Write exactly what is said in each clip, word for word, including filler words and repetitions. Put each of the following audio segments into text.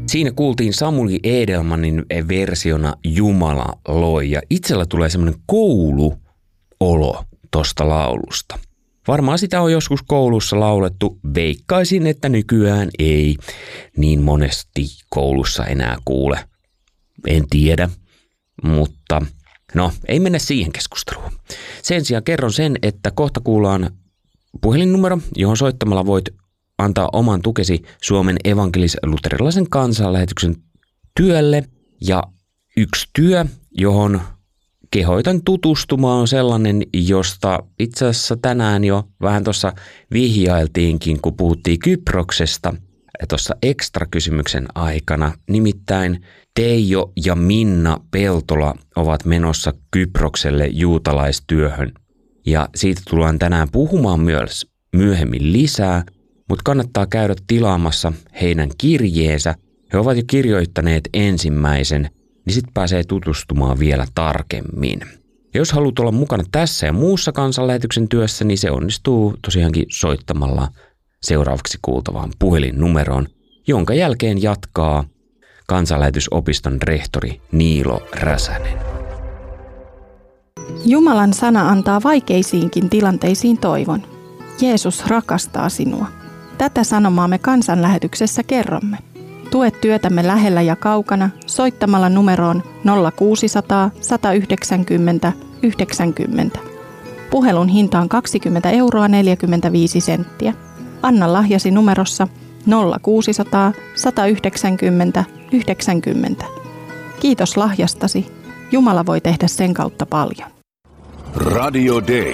Siinä kuultiin Samuli Edelmanin versiona Jumala loi ja itsellä tulee semmoinen kouluolo tosta laulusta. Varmaan sitä on joskus koulussa laulettu, veikkaisin, että nykyään ei niin monesti koulussa enää kuule. En tiedä, mutta no ei mennä siihen keskusteluun. Sen sijaan kerron sen, että kohta kuullaan puhelinnumero, johon soittamalla voit antaa oman tukesi Suomen evankelis-luterilaisen kansanlähetyksen työlle. Ja yksi työ, johon kehoitan tutustumaan, on sellainen, josta itse asiassa tänään jo vähän tuossa vihjailtiinkin, kun puhuttiin Kyproksesta tuossa ekstra-kysymyksen aikana. Nimittäin Teijo ja Minna Peltola ovat menossa Kyprokselle juutalaistyöhön. Ja siitä tullaan tänään puhumaan myös myöhemmin lisää, mutta kannattaa käydä tilaamassa heidän kirjeensä. He ovat jo kirjoittaneet ensimmäisen, niin sitten pääsee tutustumaan vielä tarkemmin. Ja jos haluat olla mukana tässä ja muussa kansanlähetyksen työssä, niin se onnistuu tosiaankin soittamalla seuraavaksi kuultavaan puhelinnumeroon, jonka jälkeen jatkaa kansanlähetysopiston rehtori Niilo Räsänen. Jumalan sana antaa vaikeisiinkin tilanteisiin toivon. Jeesus rakastaa sinua. Tätä sanomaa me kansanlähetyksessä kerromme. Tue työtämme lähellä ja kaukana soittamalla numeroon nolla kuusisataa, sata yhdeksänkymmentä, yhdeksänkymmentä. Puhelun hinta on kaksikymmentä euroa neljäkymmentäviisi senttiä. Anna lahjasi numerossa nolla kuusisataa, sata yhdeksänkymmentä, yhdeksänkymmentä. Kiitos lahjastasi. Jumala voi tehdä sen kautta paljon. Radio Day.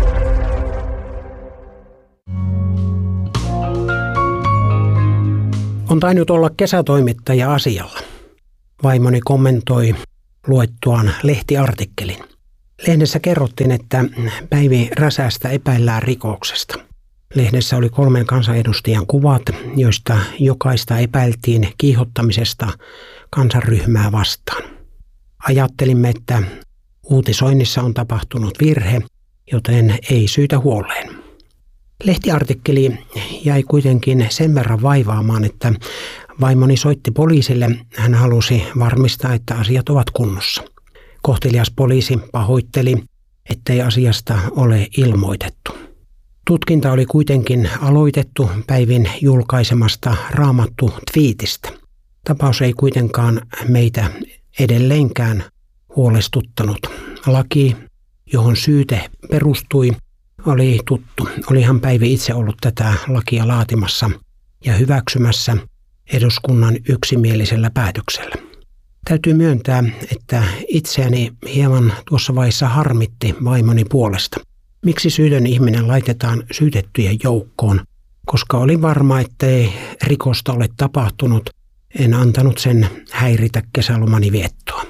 On tainnut olla kesätoimittaja asialla. Vaimoni kommentoi luettuaan lehtiartikkelin. Lehdessä kerrottiin, että Päivi Räsästä epäillään rikoksesta. Lehdessä oli kolmen kansanedustajan kuvat, joista jokaista epäiltiin kiihottamisesta kansanryhmää vastaan. Ajattelimme, että uutisoinnissa on tapahtunut virhe, joten ei syytä huoleen. Lehtiartikkeli jäi kuitenkin sen verran vaivaamaan, että vaimoni soitti poliisille. Hän halusi varmistaa, että asiat ovat kunnossa. Kohtelias poliisi pahoitteli, ettei asiasta ole ilmoitettu. Tutkinta oli kuitenkin aloitettu Päivin julkaisemasta Raamattu-twiitistä. Tapaus ei kuitenkaan meitä edelleenkään huolestuttanut. Laki, johon syyte perustui, oli tuttu. Olihan Päivi itse ollut tätä lakia laatimassa ja hyväksymässä eduskunnan yksimielisellä päätöksellä. Täytyy myöntää, että itseäni hieman tuossa vaiheessa harmitti vaimoni puolesta. Miksi syytön ihminen laitetaan syytettyjen joukkoon? Koska oli varma, ettei rikosta ole tapahtunut, en antanut sen häiritä kesälomani viettoa.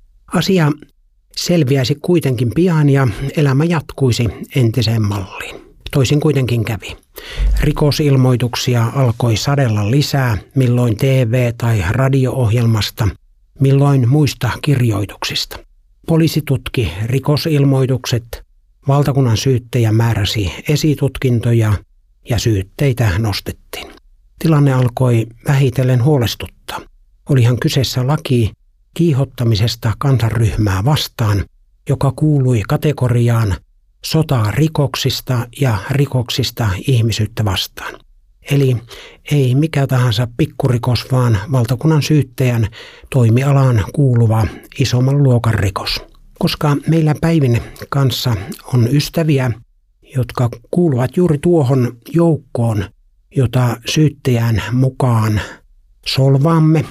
Asia selviäisi kuitenkin pian ja elämä jatkuisi entiseen malliin. Toisin kuitenkin kävi. Rikosilmoituksia alkoi sadella lisää, milloin T V- tai radio-ohjelmasta, milloin muista kirjoituksista. Poliisi tutki rikosilmoitukset, valtakunnan syyttäjä määräsi esitutkintoja ja syytteitä nostettiin. Tilanne alkoi vähitellen huolestuttaa. Olihan kyseessä laki kiihottamisesta kansanryhmää vastaan, joka kuului kategoriaan sotaa rikoksista ja rikoksista ihmisyyttä vastaan. Eli ei mikä tahansa pikkurikos, vaan valtakunnan syyttäjän toimialaan kuuluva isomman luokan rikos. Koska meillä Päivin kanssa on ystäviä, jotka kuuluvat juuri tuohon joukkoon, jota syyttäjän mukaan solvaamme,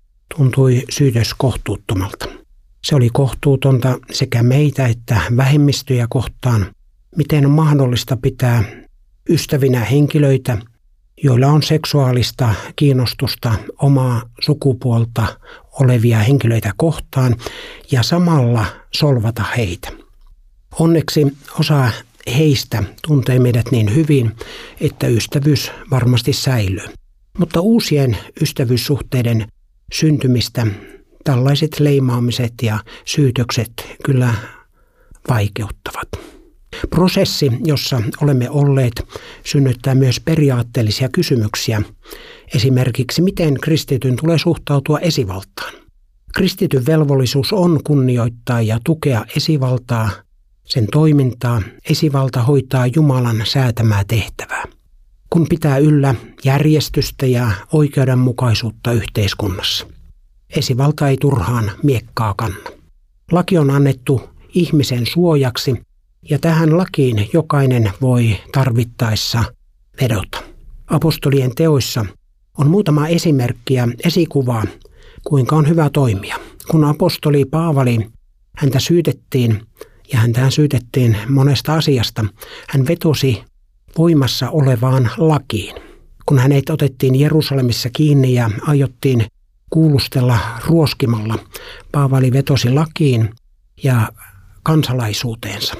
tuntui syytös kohtuuttomalta. Se oli kohtuutonta sekä meitä että vähemmistöjä kohtaan. Miten on mahdollista pitää ystävinä henkilöitä, joilla on seksuaalista kiinnostusta omaa sukupuolta olevia henkilöitä kohtaan ja samalla solvata heitä. Onneksi osa heistä tuntee meidät niin hyvin, että ystävyys varmasti säilyy. Mutta uusien ystävyyssuhteiden syntymistä tällaiset leimaamiset ja syytökset kyllä vaikeuttavat. Prosessi, jossa olemme olleet, synnyttää myös periaatteellisia kysymyksiä. Esimerkiksi, miten kristityn tulee suhtautua esivaltaan. Kristityn velvollisuus on kunnioittaa ja tukea esivaltaa, sen toimintaa. Esivalta hoitaa Jumalan säätämää tehtävää, kun pitää yllä järjestystä ja oikeudenmukaisuutta yhteiskunnassa. Esivalta ei turhaan miekkaa kanna. Laki on annettu ihmisen suojaksi ja tähän lakiin jokainen voi tarvittaessa vedota. Apostolien teoissa on muutama esimerkkiä, esikuvaa, kuinka on hyvä toimia. Kun apostoli Paavali, häntä syytettiin ja häntä syytettiin monesta asiasta, hän vetosi voimassa olevaan lakiin. Kun hänet otettiin Jerusalemissa kiinni ja aiottiin kuulustella ruoskimalla, Paavali vetosi lakiin ja kansalaisuuteensa.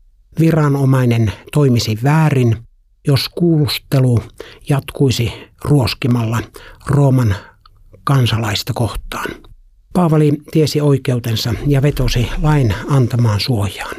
Viranomainen toimisi väärin, jos kuulustelu jatkuisi ruoskimalla Rooman kansalaista kohtaan. Paavali tiesi oikeutensa ja vetosi lain antamaan suojaan.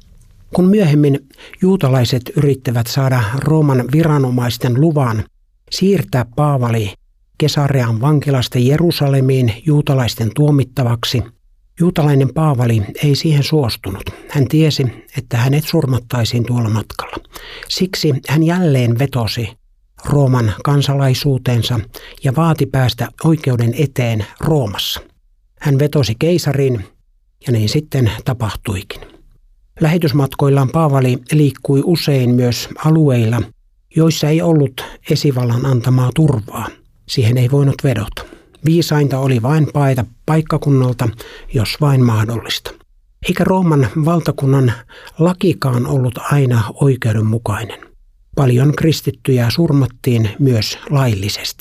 Kun myöhemmin juutalaiset yrittävät saada Rooman viranomaisten luvan siirtää Paavali Kesarean vankilasta Jerusalemiin juutalaisten tuomittavaksi, juutalainen Paavali ei siihen suostunut. Hän tiesi, että hänet surmattaisiin tuolla matkalla. Siksi hän jälleen vetosi Rooman kansalaisuutensa ja vaati päästä oikeuden eteen Roomassa. Hän vetosi keisariin ja niin sitten tapahtuikin. Lähetysmatkoillaan Paavali liikkui usein myös alueilla, joissa ei ollut esivallan antamaa turvaa. Siihen ei voinut vedota. Viisainta oli vain paeta paikkakunnalta, jos vain mahdollista. Eikä Rooman valtakunnan lakikaan ollut aina oikeudenmukainen. Paljon kristittyjä surmattiin myös laillisesti.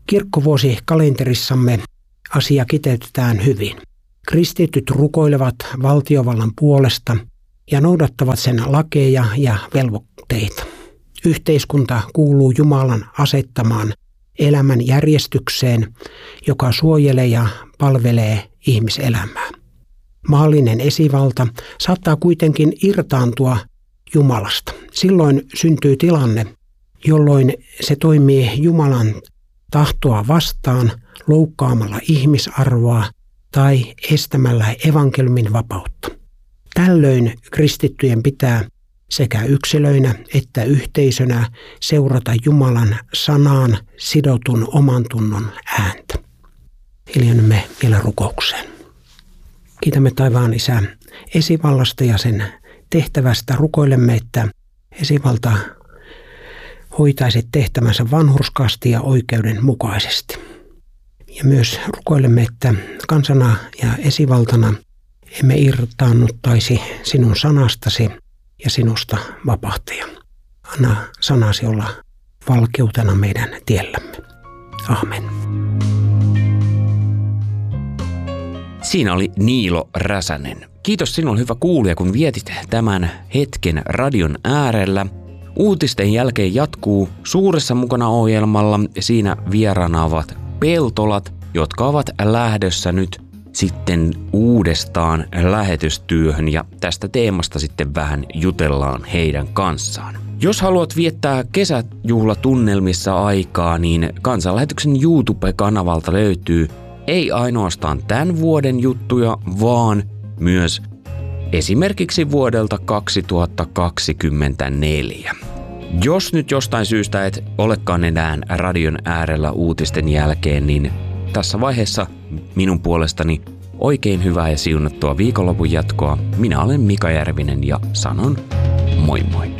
Kirkkovuosikalenterissamme asia kiteytetään hyvin. Kristityt rukoilevat valtiovallan puolesta ja noudattavat sen lakeja ja velvoitteita. Yhteiskunta kuuluu Jumalan asettamaan elämän järjestykseen, joka suojelee ja palvelee ihmiselämää. Maallinen esivalta saattaa kuitenkin irtaantua Jumalasta. Silloin syntyy tilanne, jolloin se toimii Jumalan tahtoa vastaan loukkaamalla ihmisarvoa tai estämällä evankeliumin vapautta. Tällöin kristittyjen pitää sekä yksilöinä että yhteisönä seurata Jumalan sanaan sidotun oman tunnon ääntä. Hiljennymme vielä rukoukseen. Kiitämme taivaan Isä esivallasta ja sen tehtävästä. Rukoilemme, että esivalta hoitaisi tehtävänsä vanhurskaasti ja oikeudenmukaisesti. Ja myös rukoilemme, että kansana ja esivaltana emme irtaannuttaisi sinun sanastasi ja sinusta vapahtaja. Anna sanasi olla valkeutena meidän tiellämme. Amen. Siinä oli Niilo Räsänen. Kiitos sinulle hyvä kuulija, kun vietit tämän hetken radion äärellä. Uutisten jälkeen jatkuu Suuressa mukana -ohjelmalla. Siinä vieraana ovat Peltolat, jotka ovat lähdössä nyt sitten uudestaan lähetystyöhön ja tästä teemasta sitten vähän jutellaan heidän kanssaan. Jos haluat viettää kesäjuhlatunnelmissa aikaa, niin Kansanlähetyksen YouTube-kanavalta löytyy ei ainoastaan tämän vuoden juttuja, vaan myös esimerkiksi vuodelta kaksituhattakaksikymmentäneljä. Jos nyt jostain syystä et olekaan enää radion äärellä uutisten jälkeen, niin tässä vaiheessa minun puolestani oikein hyvää ja siunattua viikonlopun jatkoa. Minä olen Mika Järvinen ja sanon moi moi.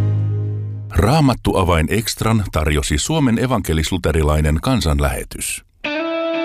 Raamattu avain ekstran tarjosi Suomen evankelis-luterilainen kansanlähetys.